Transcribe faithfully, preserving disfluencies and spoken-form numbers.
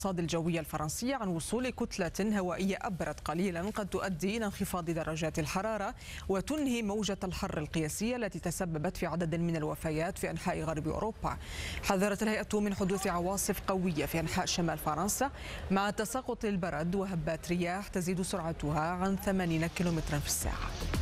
الأرصاد الجوية الفرنسية عن وصول كتلة هوائية أبرد قليلا قد تؤدي إلى انخفاض درجات الحرارة وتنهي موجة الحر القياسية التي تسببت في عدد من الوفيات في أنحاء غرب أوروبا. حذرت الهيئة من حدوث عواصف قوية في أنحاء شمال فرنسا مع تساقط البرد وهبات رياح تزيد سرعتها عن ثمانين كيلومترا في الساعة.